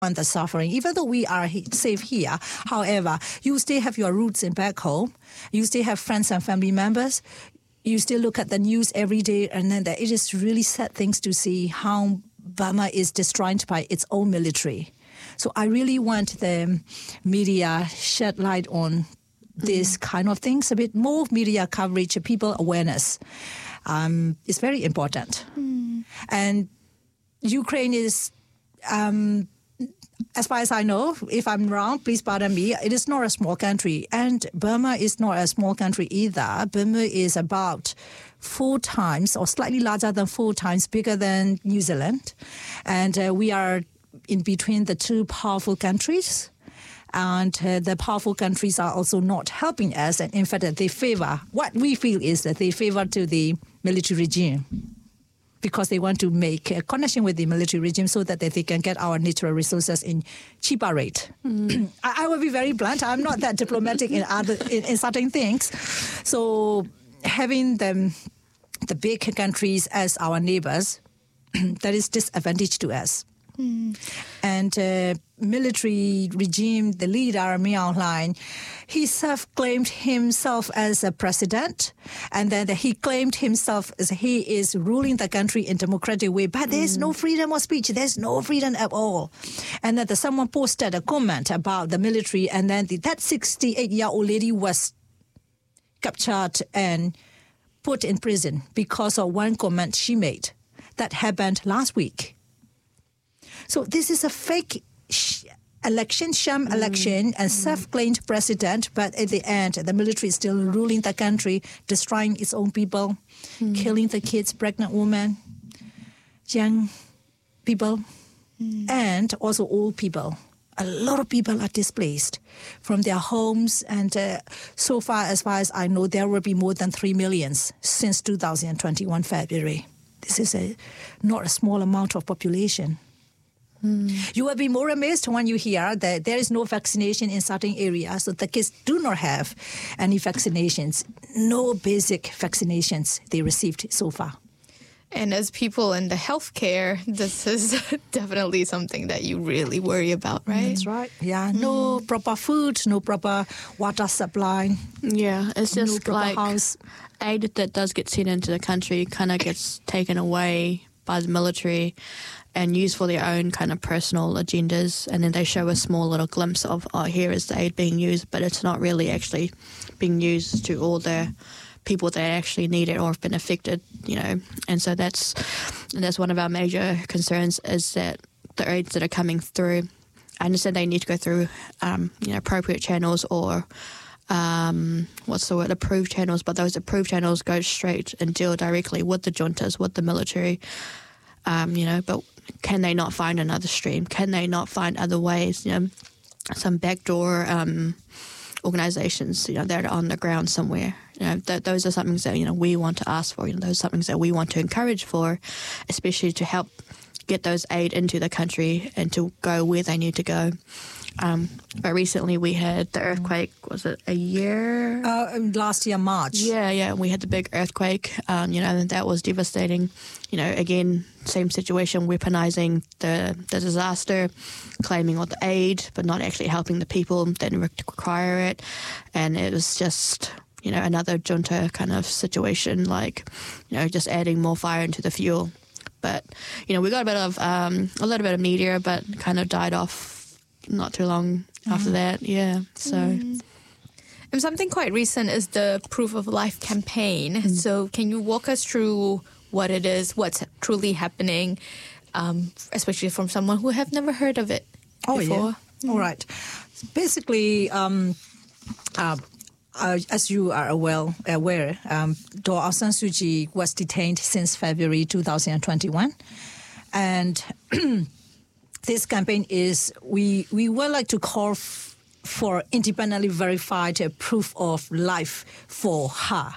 the suffering. Even though we are safe here, however, you still have your roots in back home. You still have friends and family members. You still look at the news every day, and then it is really sad things to see how Burma is destroyed by its own military. So I really want the media shed light on this kind of things, a bit more media coverage, people awareness. It's very important. And Ukraine is... as far as I know, if I'm wrong, please pardon me, it is not a small country. And Burma is not a small country either. Burma is about 4 times or slightly larger than 4 times bigger than New Zealand. And we are in between the 2 powerful countries. And the powerful countries are also not helping us. And in fact, they favor, what we feel is that they favor to the military regime, because they want to make a connection with the military regime so that they can get our natural resources in cheaper rate. I will be very blunt. I'm not that diplomatic in certain things. So having the big countries as our neighbors, that is disadvantage to us. And military regime, the leader, Miao Aung, he self-claimed himself as a president, and then he claimed himself as he is ruling the country in democratic way, but there's no freedom of speech, there's no freedom at all. And then someone posted a comment about the military, and then that 68-year-old lady was captured and put in prison because of one comment she made. That happened last week. So this is a fake election, sham election, and self-claimed president. But at the end, the military is still ruling the country, destroying its own people, killing the kids, pregnant women, young people, and also old people. A lot of people are displaced from their homes. And so far as I know, there will be more than 3 million since 2021 February. This is not a small amount of population. You will be more amazed when you hear that there is no vaccination in certain areas, so the kids do not have any vaccinations, no basic vaccinations they received so far. And as people in the healthcare, this is definitely something that you really worry about, right? That's right. Yeah, no proper food, no proper water supply. Yeah, it's just no proper house. Aid that does get sent into the country kind of gets taken away by the military and used for their own kind of personal agendas, and then they show a small little glimpse of, oh, here is the aid being used, but it's not really actually being used to all the people that actually need it or have been affected, you know. And so that's one of our major concerns, is that the aids that are coming through, I understand they need to go through, appropriate channels or approved channels, but those approved channels go straight and deal directly with the juntas, with the military, but can they not find another stream? Can they not find other ways, some backdoor organisations, that are on the ground somewhere? Those are something that, we want to ask for. Those are something that we want to encourage for, especially to help get those aid into the country and to go where they need to go. But recently we had the earthquake, was it a year? Last year, March. Yeah, we had the big earthquake, and that was devastating. Again, same situation, weaponizing the disaster, claiming all the aid, but not actually helping the people that require it. And it was just, another junta kind of situation, just adding more fire into the fuel. But, we got a little bit of media, but kind of died off not too long after that, yeah. So, and something quite recent is the Proof of Life campaign. So can you walk us through what it is, what's truly happening, especially from someone who have never heard of it before? Yeah. All right. Basically, as you are aware, Daw Aung San Suu Kyi was detained since February 2021. And this campaign is, we would like to call for independently verified proof of life for her.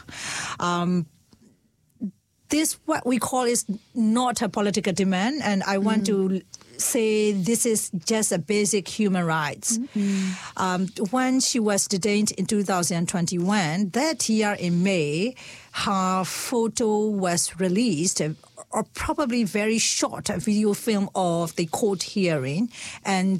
This, what we call, is not a political demand, and I want to say this is just a basic human rights. When she was detained in 2021, that year in May, her photo was released, or probably very short video film of the court hearing, and